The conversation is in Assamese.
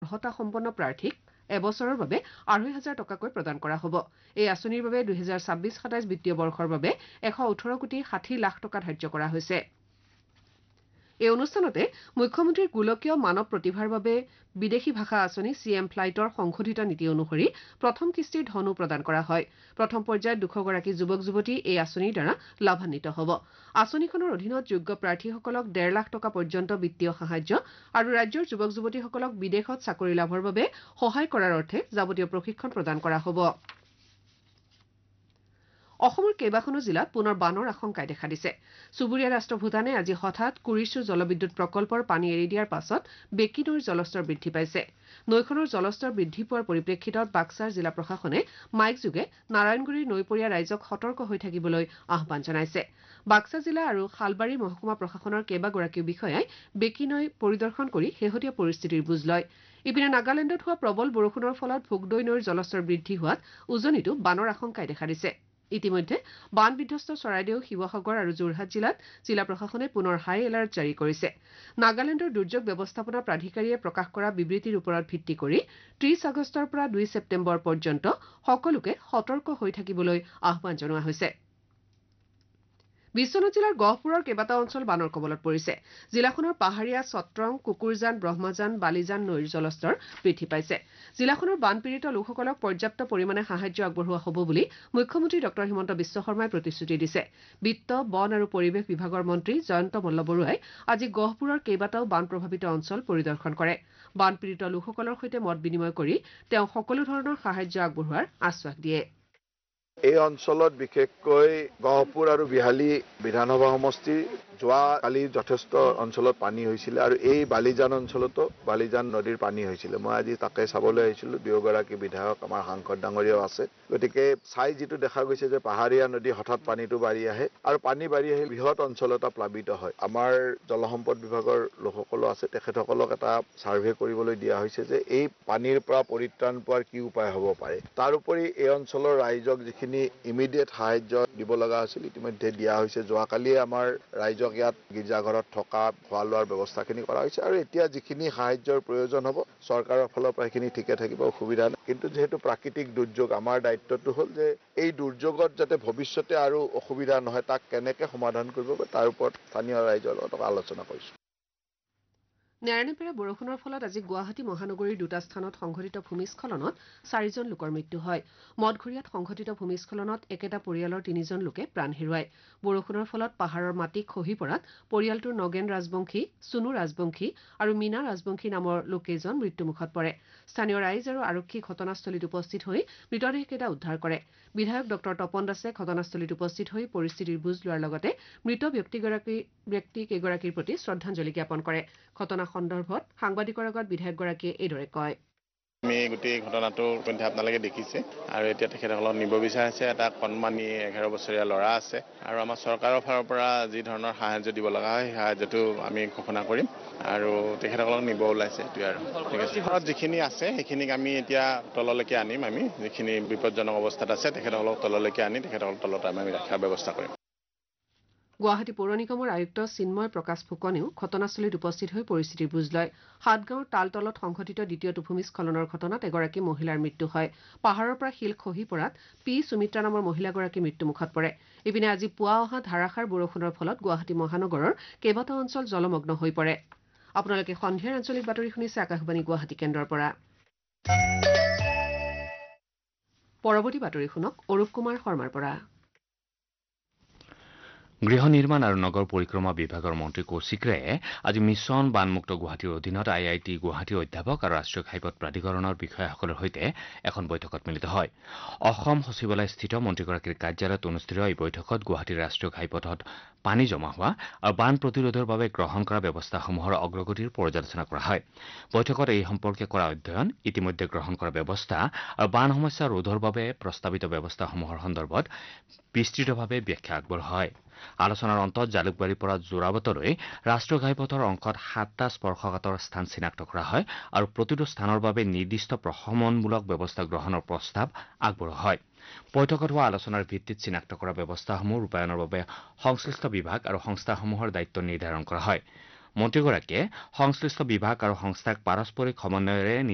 অৰ্হতা সম্পন্ন প্ৰাৰ্থীক এবছৰৰ বাবে ২৫০০ টকাকৈ প্ৰদান কৰা হ'ব। এই আঁচনিৰ বাবে ২০২৬-২৭ বিত্তীয় বৰ্ষৰ বাবে ১১৮,৬০,০০,০০,০০০ টকা ধাৰ্য কৰা হৈছে। এই অনুষ্ঠানতে মুখ্যমন্ত্ৰীৰ গোলকীয় মানৱ প্ৰতিভাৰ বাবে বিদেশী ভাষা আঁচনি CM ফ্লাইটৰ সংশোধিত নীতি অনুসৰি প্ৰথম কিস্তিৰ ধনো প্ৰদান কৰা হয়। প্ৰথম পৰ্যায়ত ২০০গৰাকী যুৱক যুৱতী এই আঁচনিৰ দ্বাৰা লাভান্বিত হ'ব। আঁচনিখনৰ অধীনত যোগ্য প্ৰাৰ্থীসকলক ১.৫ লাখ টকা পৰ্যন্ত বিত্তীয় সাহায্য আৰু ৰাজ্যৰ যুৱক যুৱতীসকলক বিদেশত চাকৰি লাভৰ বাবে সহায় কৰাৰ অৰ্থে যাৱতীয় প্ৰশিক্ষণ প্ৰদান কৰা হ'ব। অসমৰ কেইবাখনো জিলাত পুনৰ বানৰ আশংকাই দেখা দিছে। চুবুৰীয়া ৰাষ্ট্ৰ ভূটানে আজি হঠাৎ কুৰিশ্ব জলবিদ্যুৎ প্ৰকল্পৰ পানী এৰি দিয়াৰ পাছত বেকী নৈৰ জলস্তৰ বৃদ্ধি পাইছে। নৈখনৰ জলস্তৰ বৃদ্ধি পোৱাৰ পৰিপ্ৰেক্ষিতত বাক্সাৰ জিলা প্ৰশাসনে মাইকযোগে নাৰায়ণগুৰিৰ নৈপৰীয়া ৰাইজক সতৰ্ক হৈ থাকিবলৈ আহ্বান জনাইছে। বাক্সা জিলা আৰু শালবাৰী মহকুমা প্ৰশাসনৰ কেইবাগৰাকীও বিষয়াই বেকী নৈ পৰিদৰ্শন কৰি শেহতীয়া পৰিস্থিতিৰ বুজ লয়। ইপিনে নাগালেণ্ডত হোৱা প্ৰবল বৰষুণৰ ফলত ভোগদৈ নৈৰ জলস্তৰ বৃদ্ধি হোৱাত উজনিতো বানৰ আশংকাই দেখা দিছে। ইতিমধ্যে বান বিধ্বস্ত চৰাইদেউ, শিৱসাগৰ আৰু যোৰহাট জিলাত জিলা প্ৰশাসনে পুনৰ হাই এলাৰ্ট জাৰি কৰিছে। নাগালেণ্ডৰ দুৰ্যোগ ব্যৱস্থাপনা প্ৰাধিকাৰীয়ে প্ৰকাশ কৰা বিবৃতিৰ ওপৰত ভিত্তি কৰি ৩০ আগষ্টৰ পৰা ২ ছেপ্টেম্বৰ পৰ্যন্ত সকলোকে সতৰ্ক হৈ থাকিবলৈ আহ্বান জনোৱা হৈছে। বিশ্বনাথ জিলাৰ গহপুৰৰ কেইবাটাও অঞ্চল বানৰ কবলত পৰিছে। জিলাখনৰ পাহাৰীয়া চট্ৰং, কুকুৰজান, ব্ৰহ্মজান, বালিজান নৈৰ জলস্তৰ বৃদ্ধি পাইছে। জিলাখনৰ বানপীড়িত লোকসকলক পৰ্যাপ্ত পৰিমাণে সাহায্য আগবঢ়োৱা হ'ব বুলি মুখ্যমন্ত্ৰী ডঃ হিমন্ত বিশ্ব শৰ্মাই প্ৰতিশ্ৰুতি দিছে। বিত্ত, বন আৰু পৰিৱেশ বিভাগৰ মন্ত্ৰী জয়ন্ত মল্লবৰুৱাই আজি গহপুৰৰ কেইবাটাও বান প্ৰভাৱিত অঞ্চল পৰিদৰ্শন কৰে। বানপীড়িত লোকসকলৰ সৈতে মত বিনিময় কৰি তেওঁ সকলো ধৰণৰ সাহায্য আগবঢ়োৱাৰ আশ্বাস দিয়ে। এই অঞ্চলত বিশেষকৈ গহপুৰ আৰু বিহালী বিধানসভা সমষ্টিৰ যোৱাকালি যথেষ্ট অঞ্চলত পানী হৈছিলে আৰু এই বালিজান অঞ্চলতো বালিজান নদীৰ পানী হৈছিলে। মই আজি তাকে চাবলৈ আহিছিলোঁ। দুয়োগৰাকী বিধায়ক আমাৰ সাংসদ ডাঙৰীয়াও আছে। গতিকে চাই যিটো দেখা গৈছে যে পাহাৰীয়া নদী হঠাৎ পানীটো বাঢ়ি আহে আৰু পানী বাঢ়ি আহি বৃহৎ অঞ্চল এটা প্লাবিত হয়। আমাৰ জলসম্পদ বিভাগৰ লোকসকলো আছে, তেখেতসকলক এটা ছাৰ্ভে কৰিবলৈ দিয়া হৈছে যে এই পানীৰ পৰা পৰিত্ৰাণ পোৱাৰ কি উপায় হ'ব পাৰে। তাৰোপৰি এই অঞ্চলৰ ৰাইজক যিখিনি ইমিডিয়েট সাহায্য দিব লগা হৈছিল ইতিমধ্যে দিয়া হৈছে। যোৱাকালিয়ে আমাৰ ৰাইজক ইয়াত গীৰ্জাঘৰত থকা খোৱা লোৱাৰ ব্যৱস্থাখিনি কৰা হৈছে আৰু এতিয়া যিখিনি সাহায্যৰ প্ৰয়োজন হ'ব চৰকাৰৰ ফালৰ পৰা সেইখিনি ঠিকে থাকিব, অসুবিধা নাই। কিন্তু যিহেতু প্ৰাকৃতিক দুৰ্যোগ, আমাৰ দায়িত্বটো হ'ল যে এই দুৰ্যোগত যাতে ভৱিষ্যতে আৰু অসুবিধা নহয় তাক কেনেকে সমাধান কৰিব পাৰে তাৰ ওপৰত স্থানীয় ৰাইজৰ লগত আলোচনা কৰিছোঁ। নেৰানেপেৰা বৰষুণৰ ফলত আজি গুৱাহাটী মহানগৰীৰ দুটা স্থানত সংঘটিত ভূমিস্খলনত ৪জন লোকৰ মৃত্যু হয়। মঠঘৰীয়াত সংঘটিত ভূমিস্খলনত একেটা পৰিয়ালৰ ৩জন লোকে প্ৰাণ হেৰুৱায়। বৰষুণৰ ফলত পাহাৰৰ মাটি খহি পৰাত পৰিয়ালটোৰ নগেন ৰাজবংশী, চুনু ৰাজবংশী আৰু মীনা ৰাজবংশী নামৰ লোককেইজন মৃত্যুমুখত পৰে। স্থানীয় ৰাইজ আৰু আৰক্ষী ঘটনাস্থলীত উপস্থিত হৈ মৃতদেহকেইটা উদ্ধাৰ কৰে। বিধায়ক ডঃ তপন দাসে ঘটনাস্থলীত উপস্থিত হৈ পৰিস্থিতিৰ বুজ লোৱাৰ লগতে মৃত ব্যক্তিকেইগৰাকীৰ প্ৰতি শ্ৰদ্ধাঞ্জলি জ্ঞাপন কৰে। ঘটনা সন্দৰ্ভত সাংবাদিকৰ আগত বিধায়কগৰাকীয়ে এইদৰে কয়। আমি গোটেই ঘটনাটো ইতিমধ্যে আপোনালোকে দেখিছে আৰু এতিয়া তেখেতসকলক নিব বিচাৰিছে। এটা কণমানি 11 বছৰীয়া ল'ৰা আছে আৰু আমাৰ চৰকাৰৰ ফালৰ পৰা যি ধৰণৰ সাহায্য দিব লগা হয় সেই সাহায্যটো আমি ঘোষণা কৰিম আৰু তেখেতসকলক নিব ওলাইছে। এইটোৱে আৰু ঠিক আছে। ঘৰত যিখিনি আছে সেইখিনিক আমি এতিয়া তললৈকে আনিম। আমি যিখিনি বিপদজনক অৱস্থাত আছে তেখেতসকলক তললৈকে আনি তেখেতসকলক তলত আমি ৰখাৰ ব্যৱস্থা কৰিম। গুৱাহাটী পৌৰ নিগমৰ আয়ুক্ত চিন্ময় প্ৰকাশ ফুকনেও ঘটনাস্থলীত উপস্থিত হৈ পৰিস্থিতিৰ বুজ লয়। সাতগাঁৱৰ তালতলত সংঘটিত দ্বিতীয়টো ভূমিস্খলনৰ ঘটনাত এগৰাকী মহিলাৰ মৃত্যু হয়। পাহাৰৰ পৰা শিল খহি পৰাত পি সুমিত্ৰা নামৰ মহিলাগৰাকী মৃত্যুমুখত পৰে। ইপিনে আজি পুৱা অহা ধাৰাসাৰ বৰষুণৰ ফলত গুৱাহাটী মহানগৰৰ কেইবাটাও অঞ্চল জলমগ্ন হৈ পৰে। আপোনালোকে সন্ধিয়াৰ আঞ্চলিক বাতৰি শুনিছে আকাশবাণী গুৱাহাটী কেন্দ্ৰৰ পৰা। পৰৱৰ্তী বাতৰি শুনক অৰূপ কুমাৰ শৰ্মাৰ পৰা। গৃহ নিৰ্মাণ আৰু নগৰ পৰিক্ৰমা বিভাগৰ মন্ত্ৰী কৌশিক ৰায়ে আজি মিছন বানমুক্ত গুৱাহাটীৰ অধীনত IIT গুৱাহাটীৰ অধ্যাপক আৰু ৰাষ্ট্ৰীয় ঘাইপথ প্ৰাধিকৰণৰ বিষয়াসকলৰ সৈতে এখন বৈঠকত মিলিত হয়। অসম সচিবালয়স্থিত মন্ত্ৰীগৰাকীৰ কাৰ্যালয়ত অনুষ্ঠিত এই বৈঠকত গুৱাহাটীৰ ৰাষ্ট্ৰীয় ঘাইপথত পানী জমা হোৱা আৰু বান প্ৰতিৰোধৰ বাবে গ্ৰহণ কৰা ব্যৱস্থাসমূহৰ অগ্ৰগতিৰ পৰ্যালোচনা কৰা হয়। বৈঠকত এই সম্পৰ্কে কৰা অধ্যয়ন, ইতিমধ্যে গ্ৰহণ কৰা ব্যৱস্থা আৰু বান সমস্যা ৰোধৰ বাবে প্ৰস্তাৱিত ব্যৱস্থাসমূহৰ সন্দৰ্ভত বিস্তৃতভাৱে ব্যাখ্যা আগবঢ়োৱা হয়। আলোচনাৰ অন্তত জালুকবাৰীৰ পৰা যোৰাবাটলৈ ৰাষ্ট্ৰীয় ঘাইপথৰ অংশত 7টা স্পৰ্শকাতৰ স্থান চিনাক্ত কৰা হয় আৰু প্ৰতিটো স্থানৰ বাবে নিৰ্দিষ্ট প্ৰশমনমূলক ব্যৱস্থা গ্ৰহণৰ প্ৰস্তাৱ আগবঢ়োৱা হয়। বৈঠকত হোৱা আলোচনাৰ ভিত্তিত চিনাক্ত কৰা ব্যৱস্থাসমূহ ৰূপায়ণৰ বাবে সংশ্লিষ্ট বিভাগ আৰু সংস্থাসমূহৰ দায়িত্ব নিৰ্ধাৰণ কৰা হয়। মন্ত্ৰীগৰাকীয়ে সংশ্লিষ্ট বিভাগ আৰু সংস্থাক পাৰস্পৰিক সমন্বয়েৰে